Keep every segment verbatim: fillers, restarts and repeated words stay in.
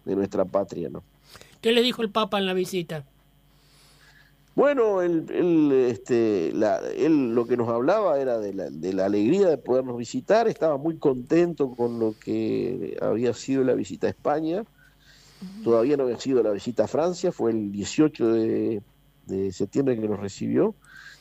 de nuestra patria, ¿no? ¿Qué le dijo el Papa en la visita? Bueno, él, él, este, la, él lo que nos hablaba era de la, de la alegría de podernos visitar, estaba muy contento con lo que había sido la visita a España, todavía no había sido la visita a Francia, fue el dieciocho de, de septiembre que nos recibió,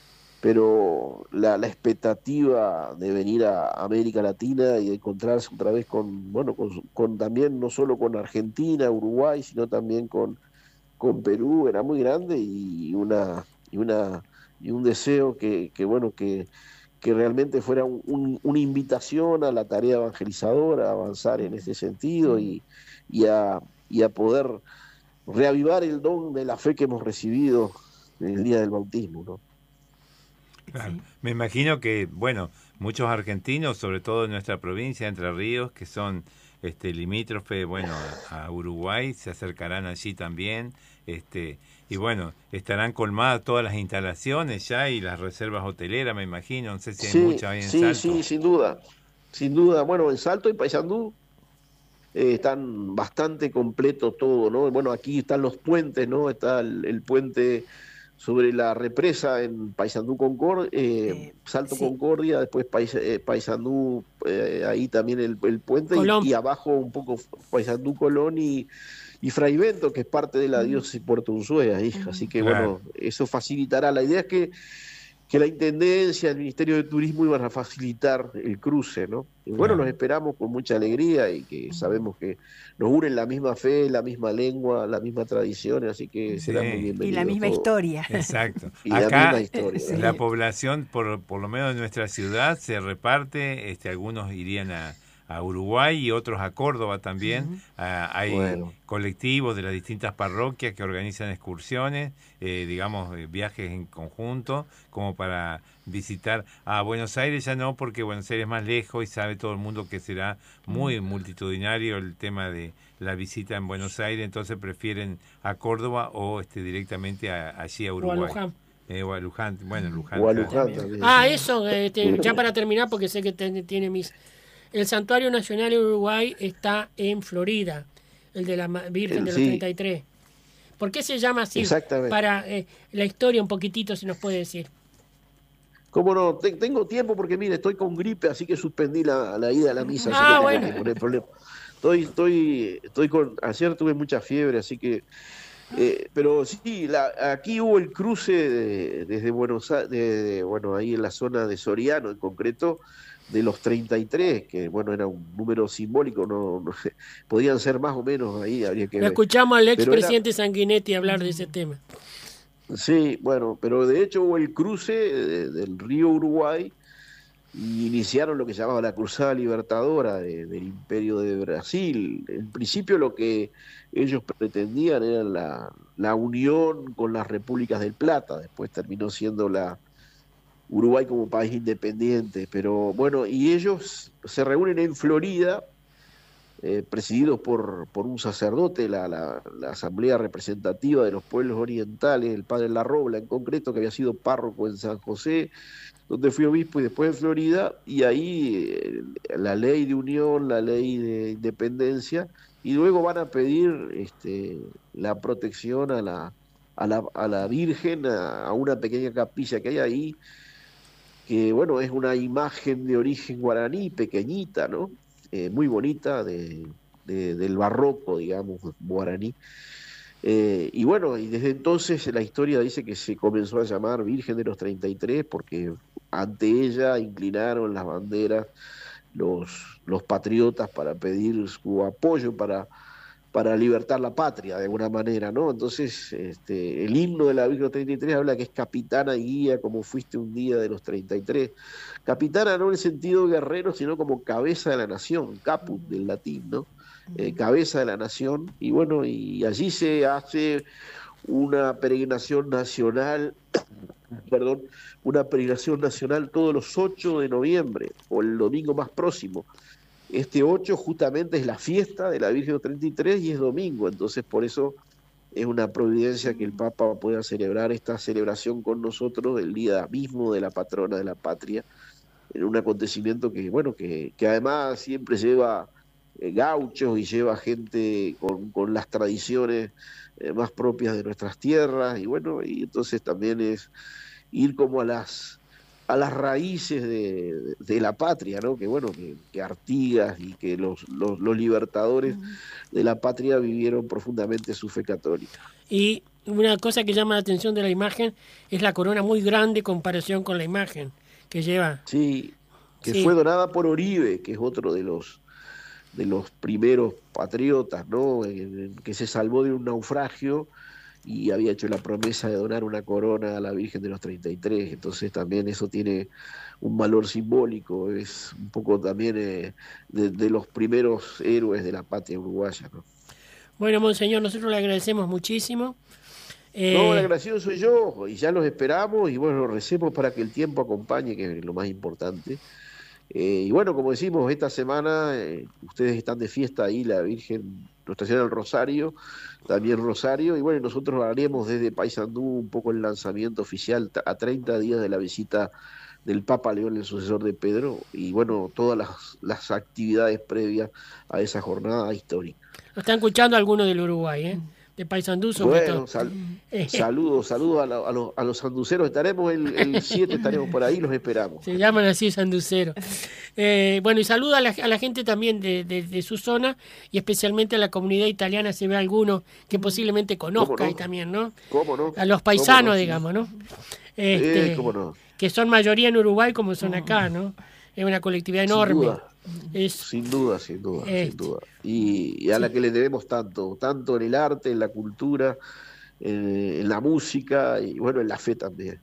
pero la, la expectativa de venir a América Latina y de encontrarse otra vez con, bueno, con, con también no solo con Argentina, Uruguay, sino también con con Perú era muy grande y una y una y un deseo que, que bueno que, que realmente fuera un, un, una invitación a la tarea evangelizadora, a avanzar en ese sentido y, y, a, y a poder reavivar el don de la fe que hemos recibido en el día del bautismo, ¿no? Claro. Me imagino que, bueno, muchos argentinos, sobre todo en nuestra provincia, Entre Ríos, que son este limítrofe, bueno, a, a Uruguay, se acercarán allí también, este, y bueno, estarán colmadas todas las instalaciones ya y las reservas hoteleras, me imagino, no sé si hay Sí, muchas ahí en sí, Salto. sí, sin duda, sin duda. Bueno, en Salto y Paysandú eh, están bastante completo todo, ¿no? Bueno, aquí están los puentes, ¿no? Está el, el puente sobre la represa en Paysandú Concordia, eh, Eh, Salto sí, Concordia, después Pais, eh, Paysandú, eh, ahí también el, el puente, y, Colón. y abajo un poco Paysandú Colón y, y Fraivento, que es parte de la diócesis Puerto Ushuaia, ahí. Así que Claro. bueno, eso facilitará. La idea es que que la Intendencia, el Ministerio de Turismo iban a facilitar el cruce, ¿no? Y bueno, Claro. los esperamos con mucha alegría y que sabemos que nos unen la misma fe, la misma lengua, la misma tradición, así que serán muy Sí, y la bienvenidos misma todos. historia. exacto. Y la misma Acá historia, Sí. la ¿verdad? población, por, por lo menos en nuestra ciudad, se reparte, este, algunos irían a, a Uruguay y otros a Córdoba también. Ah, hay Bueno, colectivos de las distintas parroquias que organizan excursiones, eh, digamos, eh, viajes en conjunto, como para visitar a Buenos Aires. Ya no, porque Buenos Aires es más lejos y sabe todo el mundo que será muy multitudinario el tema de la visita en Buenos Aires, entonces prefieren a Córdoba o este directamente a, allí a O a Uruguay. Luján. Eh, o a Luján, bueno, Luján, o a claro. Luján También. también, Ah, sí. eso, este, ya para terminar, porque sé que ten- tiene mis... El Santuario Nacional de Uruguay está en Florida, el de la Ma- Virgen El- de los sí, treinta y tres. ¿Por qué se llama así? exactamente. Para eh, la historia un poquitito, si nos puede decir. ¿Cómo no? Te- tengo tiempo porque, mire, estoy con gripe, así que suspendí la, la ida a la misa, así que Ah, tengo bueno. tiempo, no hay problema. Estoy, estoy, estoy con, ayer tuve mucha fiebre, así que Eh, pero sí, la, aquí hubo el cruce de- desde Buenos Aires, de, de, bueno, ahí en la zona de Soriano en concreto, de los treinta y tres, que bueno, era un número simbólico, no, no sé, podían ser más o menos, ahí habría que Lo ver. escuchamos al Pero era, expresidente Sanguinetti hablar de ese tema. sí, bueno, pero de hecho hubo el cruce de- del río Uruguay y iniciaron lo que se llamaba la Cruzada Libertadora de- del Imperio de Brasil. En principio lo que ellos pretendían era la, la unión con las repúblicas del Plata, después terminó siendo la Uruguay como país independiente, pero bueno, y ellos se reúnen en Florida, eh, presididos por, por un sacerdote, la, la, la Asamblea Representativa de los Pueblos Orientales, el padre Larrobla en concreto, que había sido párroco en San José, donde fui obispo y después en Florida, y ahí eh, la ley de unión, la ley de independencia, y luego van a pedir este, la protección a la, a la, a la Virgen, a, a una pequeña capilla que hay ahí, que bueno, es una imagen de origen guaraní, pequeñita, ¿no? Eh, muy bonita, de, de, del barroco, digamos, guaraní. Eh, y bueno, y desde entonces la historia dice que se comenzó a llamar Virgen de los treinta y tres porque ante ella inclinaron las banderas los, los patriotas para pedir su apoyo para, para libertar la patria de alguna manera, ¿no? Entonces, este, el himno de la Virgen de los treinta y tres habla que es capitana y guía como fuiste un día de los treinta y tres. Capitana no en el sentido guerrero, sino como cabeza de la nación, caput del latín, ¿no? Eh, cabeza de la nación, y bueno, y allí se hace una peregrinación nacional, perdón, una peregrinación nacional todos los ocho de noviembre, o el domingo más próximo. Este ocho justamente es la fiesta de la Virgen de los treinta y tres y es domingo, entonces por eso es una providencia que el Papa pueda celebrar esta celebración con nosotros el día mismo de la patrona de la patria, en un acontecimiento que, bueno, que, que además siempre lleva eh, gauchos y lleva gente con, con las tradiciones eh, más propias de nuestras tierras, y bueno, y entonces también es ir como a las a las raíces de, de, de la patria, ¿no? Que bueno, que, que Artigas y que los, los, los libertadores de la patria vivieron profundamente su fe católica. Y una cosa que llama la atención de la imagen es la corona muy grande en comparación con la imagen que lleva. Sí, que Sí. fue donada por Oribe, que es otro de los de los primeros patriotas, ¿no? En- en que se salvó de un naufragio y había hecho la promesa de donar una corona a la Virgen de los treinta y tres, entonces también eso tiene un valor simbólico, es un poco también eh, de, de los primeros héroes de la patria uruguaya, ¿no? Bueno, monseñor, nosotros le agradecemos muchísimo. Eh, No, el agradecido soy yo, y ya los esperamos, y bueno, recemos para que el tiempo acompañe, que es lo más importante. Eh, y bueno, como decimos, esta semana eh, ustedes están de fiesta ahí, la Virgen, Nuestra Señora del Rosario, también Rosario, y bueno, nosotros haremos desde Paysandú un poco el lanzamiento oficial t- a treinta días de la visita del Papa León, el sucesor de Pedro, y bueno, todas las, las actividades previas a esa jornada histórica. lo están escuchando algunos del Uruguay, ¿eh? De Paysandú sobre Bueno, todo. sal- Eh, saludos, saludos a, la- a los, a los sanduceros, estaremos el, el siete, estaremos por ahí, los esperamos. Se llaman así sanduceros. Eh, bueno, y saluda a la, a la gente también de, de, de su zona y especialmente a la comunidad italiana, se ve alguno que posiblemente conozca ¿Cómo no? y también, ¿no? ¿Cómo no? A los ¿Cómo paisanos, no? Sí. digamos, ¿no? Este, Eh, ¿cómo no? Que son mayoría en Uruguay como son acá, ¿no? Es una colectividad Sin enorme. duda. Es, Sin duda, sin duda, Este. sin duda. Y, y a la que le debemos tanto, tanto en el arte, en la cultura, en, en la música y bueno, en la fe también.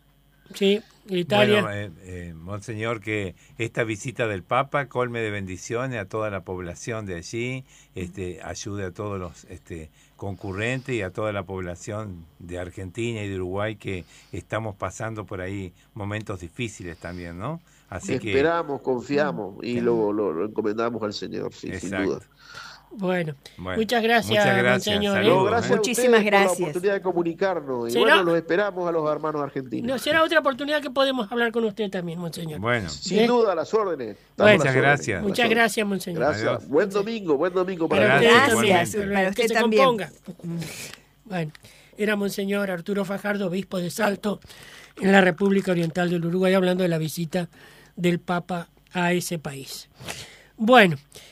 sí, Italia. Bueno, eh, eh, monseñor, que esta visita del Papa colme de bendiciones a toda la población de allí, este, ayude a todos los este, concurrentes y a toda la población de Argentina y de Uruguay que estamos pasando por ahí momentos difíciles también, ¿no? Así Esperamos, confiamos y Sí. lo, lo, lo encomendamos al Señor, sí, sin Exacto. duda. Bueno, Bueno, muchas gracias, muchas gracias, monseñor, ¿eh? saludos. No, gracias a Muchísimas ustedes por la gracias. oportunidad de comunicarnos y ¿Será? bueno, los esperamos a los hermanos argentinos. No, será otra oportunidad que podemos hablar con usted también, monseñor. Bueno, Sin ¿Eh? duda, a las órdenes. Bueno. Estamos a las Muchas órdenes, gracias. a las Muchas órdenes. gracias, monseñor. Gracias. Adiós. Buen domingo, buen domingo para Para Gracias, usted Gracias, también. para Que usted se también. componga. Bueno, era monseñor Arturo Fajardo, obispo de Salto, en la República Oriental del Uruguay, hablando de la visita del Papa a ese país. Bueno,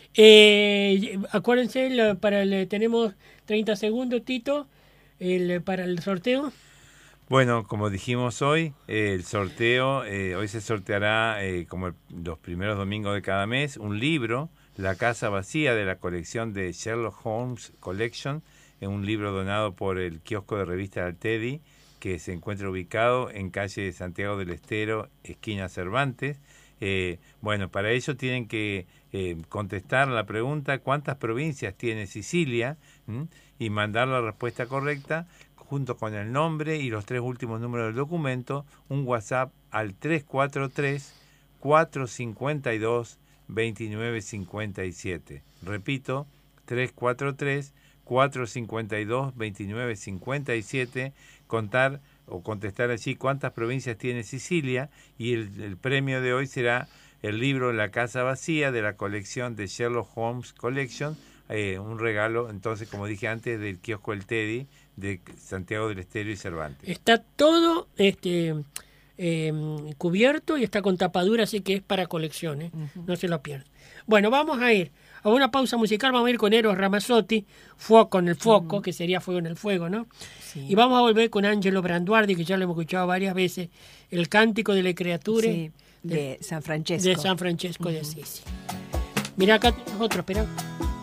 eh, acuérdense, la- para el, tenemos treinta segundos, Tito, el, para el sorteo. Bueno, como dijimos hoy, eh, el sorteo, eh, hoy se sorteará, eh, como el- los primeros domingos de cada mes, un libro, La Casa Vacía, de la colección de Sherlock Holmes Collection, es un libro donado por el kiosco de revista Altedi, que se encuentra ubicado en calle Santiago del Estero, esquina Cervantes. Eh, bueno, para ello tienen que eh, contestar la pregunta ¿cuántas provincias tiene Sicilia? ¿Mm? Y mandar la respuesta correcta junto con el nombre y los tres últimos números del documento, un WhatsApp al tres cuatro tres, cuatro cinco dos, dos nueve cinco siete. Repito, tres cuatro tres, cuatro cinco dos, dos nueve cinco siete, contar o contestar allí cuántas provincias tiene Sicilia y el, el premio de hoy será el libro La Casa Vacía de la colección de Sherlock Holmes Collection, eh, un regalo, entonces, como dije antes, del kiosco El Teddy de Santiago del Estero y Cervantes. Está todo este eh, cubierto y está con tapadura, así que es para colecciones. No se lo pierdan. Bueno, vamos a ir a una pausa musical. Vamos a ir con Eros Ramazzotti, Fuoco con el Foco, que sería Fuego en el Fuego, ¿no? Sí. Y vamos a volver con Angelo Branduardi, que ya lo hemos escuchado varias veces, el Cántico de le Creature Sí, de San Francesco. de San Francesco de Assisi. Mira, acá tenemos otro, espera.